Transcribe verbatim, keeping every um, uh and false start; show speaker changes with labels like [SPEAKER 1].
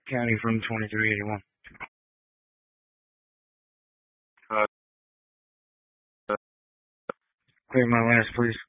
[SPEAKER 1] County from twenty-three eighty-one.
[SPEAKER 2] Uh,
[SPEAKER 1] Clear my last, please.